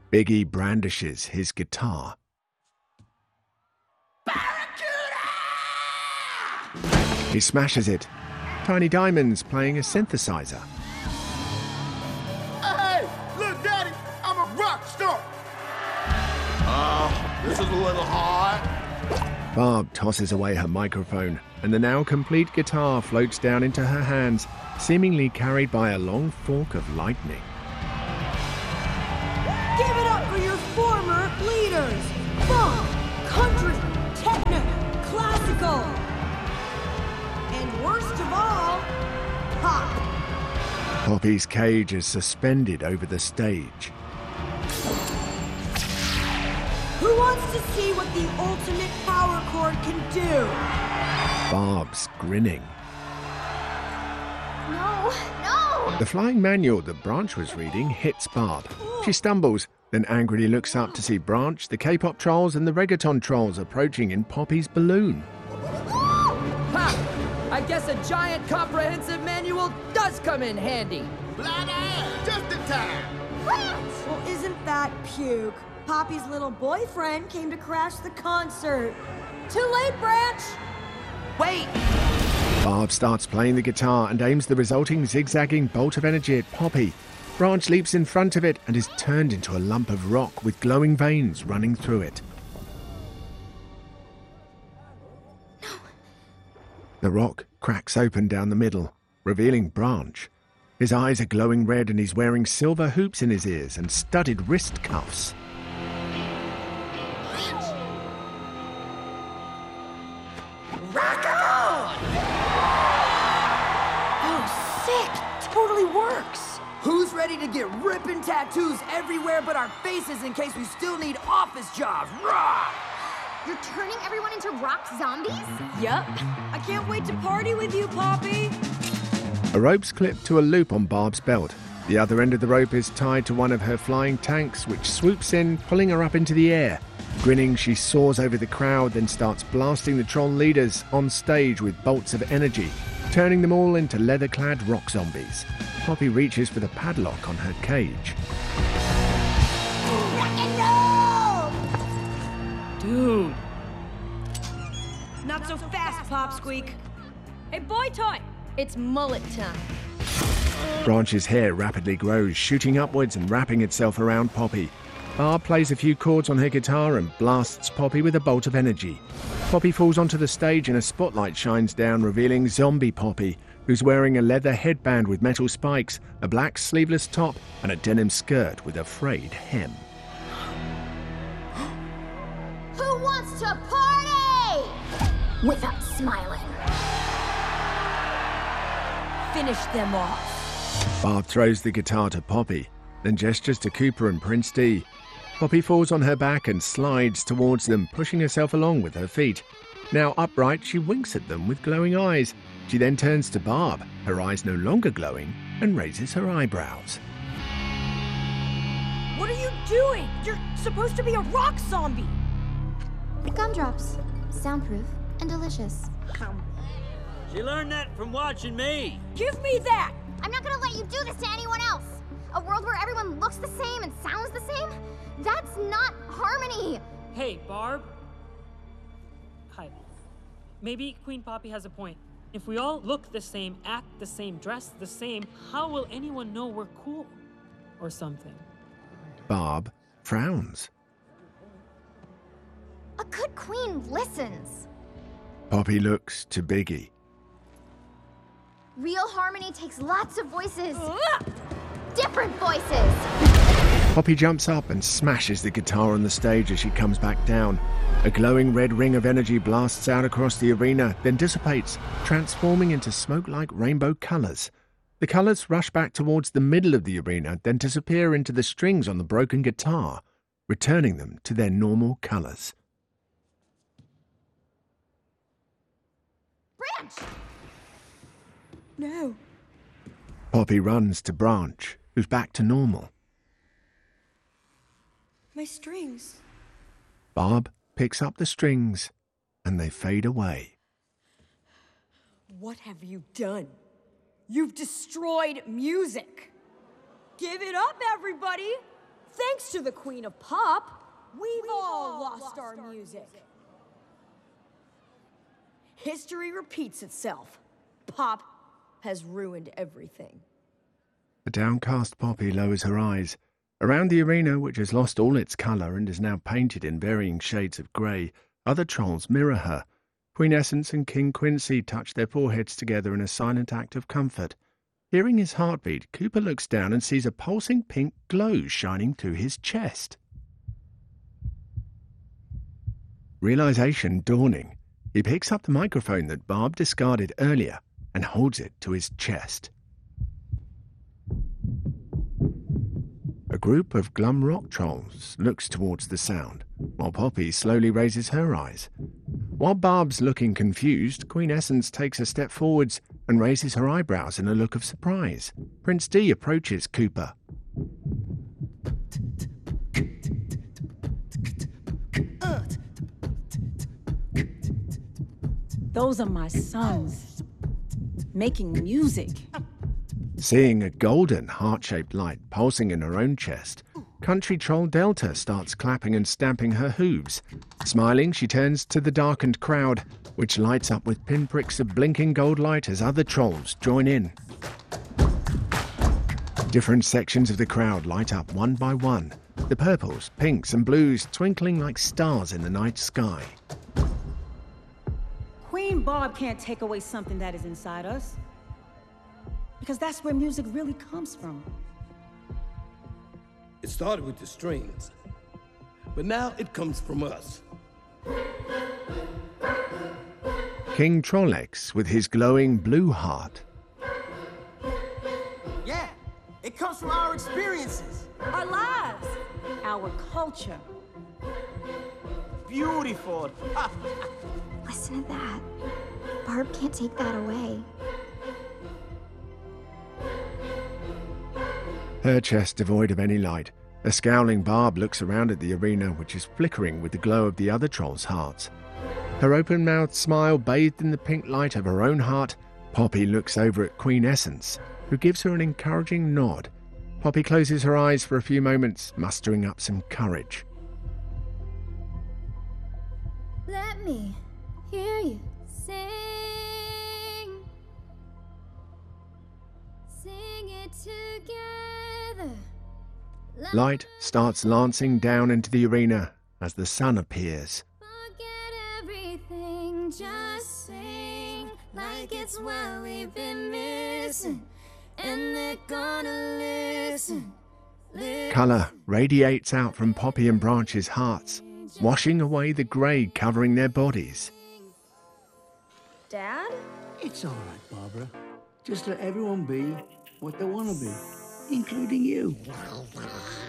Biggie brandishes his guitar. He smashes it. Tiny Diamond's playing a synthesizer. Hey, look, Daddy, I'm a rock star. This is a little hard. Barb tosses away her microphone, and the now complete guitar floats down into her hands, seemingly carried by a long fork of lightning. Give it up for your former leaders! Funk, country, techno, classical! And worst of all, pop! Poppy's cage is suspended over the stage. Who wants to see what the ultimate power chord can do? Barb's grinning. No! The flying manual that Branch was reading hits Barb. She stumbles, then angrily looks up to see Branch, the K-pop trolls, and the reggaeton trolls approaching in Poppy's balloon. Ha! I guess a giant comprehensive manual does come in handy. Bloody, just in time. Well, isn't that puke? Poppy's little boyfriend came to crash the concert. Too late, Branch! Wait! Barb starts playing the guitar and aims the resulting zigzagging bolt of energy at Poppy. Branch leaps in front of it and is turned into a lump of rock with glowing veins running through it. No. The rock cracks open down the middle, revealing Branch. His eyes are glowing red and he's wearing silver hoops in his ears and studded wrist cuffs. Rock on! Oh, sick! Totally works! Who's ready to get ripping tattoos everywhere but our faces in case we still need office jobs? Rah! You're turning everyone into rock zombies? Yup. I can't wait to party with you, Poppy! A rope's clipped to a loop on Barb's belt. The other end of the rope is tied to one of her flying tanks, which swoops in, pulling her up into the air. Grinning, she soars over the crowd, then starts blasting the troll leaders on stage with bolts of energy, turning them all into leather-clad rock zombies. Poppy reaches for the padlock on her cage. Dude! Not so fast, Popsqueak! Hey, boy toy! It's mullet time. Branch's hair rapidly grows, shooting upwards and wrapping itself around Poppy. Barb plays a few chords on her guitar and blasts Poppy with a bolt of energy. Poppy falls onto the stage and a spotlight shines down, revealing Zombie Poppy, who's wearing a leather headband with metal spikes, a black sleeveless top, and a denim skirt with a frayed hem. Who wants to party? Without smiling. Finish them off. Barb throws the guitar to Poppy, then gestures to Cooper and Prince D. Poppy falls on her back and slides towards them, pushing herself along with her feet. Now upright, she winks at them with glowing eyes. She then turns to Barb, her eyes no longer glowing, and raises her eyebrows. What are you doing? You're supposed to be a rock zombie! Gumdrops. Soundproof and delicious. She learned that from watching me. Give me that! I'm not gonna let you do this to anyone else! A world where everyone looks the same and sounds the same? That's not harmony! Hey, Barb. Hi. Maybe Queen Poppy has a point. If we all look the same, act the same, dress the same, how will anyone know we're cool? Or something. Barb frowns. A good queen listens. Poppy looks to Biggie. Real harmony takes lots of voices. Different voices! Poppy jumps up and smashes the guitar on the stage as she comes back down. A glowing red ring of energy blasts out across the arena, then dissipates, transforming into smoke-like rainbow colours. The colours rush back towards the middle of the arena, then disappear into the strings on the broken guitar, returning them to their normal colours. Branch! No. Poppy runs to Branch, who's back to normal. My strings. Barb picks up the strings, and they fade away. What have you done? You've destroyed music. Give it up, everybody, thanks to the Queen of Pop, we've all lost our music. History repeats itself. Pop has ruined everything. The downcast Poppy lowers her eyes. Around the arena, which has lost all its colour and is now painted in varying shades of grey, other trolls mirror her. Queen Essence and King Quincy touch their foreheads together in a silent act of comfort. Hearing his heartbeat, Cooper looks down and sees a pulsing pink glow shining through his chest. Realization dawning, he picks up the microphone that Barb discarded earlier and holds it to his chest. A group of glum rock trolls looks towards the sound, while Poppy slowly raises her eyes. While Barb's looking confused, Queen Essence takes a step forwards and raises her eyebrows in a look of surprise. Prince D approaches Cooper. Those are my sons, making music. Seeing a golden heart-shaped light pulsing in her own chest, country troll Delta starts clapping and stamping her hooves. Smiling, she turns to the darkened crowd, which lights up with pinpricks of blinking gold light as other trolls join in. Different sections of the crowd light up one by one, the purples, pinks and blues twinkling like stars in the night sky. Queen Barb can't take away something that is inside us. Because that's where music really comes from. It started with the strings, but now it comes from us. King Trollex with his glowing blue heart. Yeah, it comes from our experiences. Our lives. Our culture. Beautiful. Listen to that. Barb can't take that away. Her chest devoid of any light, a scowling Barb looks around at the arena, which is flickering with the glow of the other trolls' hearts. Her open-mouthed smile bathed in the pink light of her own heart, Poppy looks over at Queen Essence, who gives her an encouraging nod. Poppy closes her eyes for a few moments, mustering up some courage. Let me hear you sing. Sing it together. Light starts lancing down into the arena as the sun appears. Forget everything, just sing like it's what we've been missing, and they're gonna listen. Colour radiates out from Poppy and Branch's hearts, washing away the grey covering their bodies. Dad? It's all right, Barbara. Just let everyone be what they want to be, including you.